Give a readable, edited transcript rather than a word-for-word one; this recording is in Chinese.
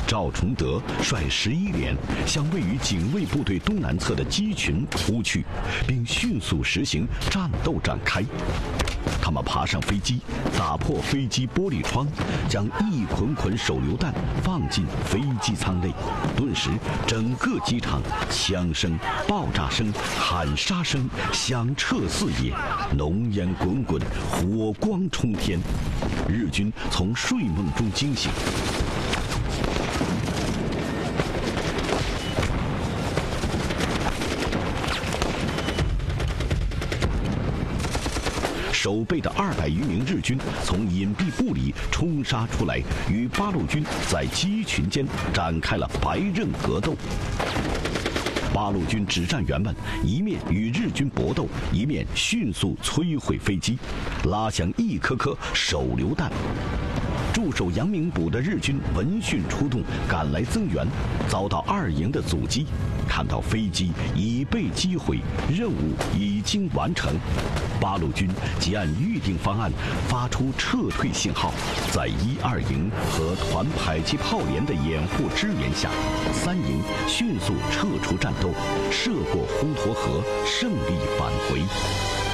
赵崇德率11连向位于警卫部队东南侧的机群突去，并迅速实行战斗展开。他们爬上飞机，打破飞机玻璃窗，将一捆捆手榴弹放进飞机舱内。顿时，整个机场枪声、爆炸声、喊杀声响彻四野，浓烟滚滚，火光冲天。日军从睡梦中惊醒。守备的200余名日军从隐蔽部里冲杀出来，与八路军在机群间展开了白刃格斗。八路军指战员们一面与日军搏斗，一面迅速摧毁飞机，拉响一颗颗手榴弹。驻守阳明堡的日军闻讯出动，赶来增援，遭到2营的阻击。看到飞机已被击毁，任务已经完成，八路军即按预定方案发出撤退信号。在1、2营和团迫击炮连的掩护支援下，3营迅速撤出战斗，涉过滹沱河，胜利返回。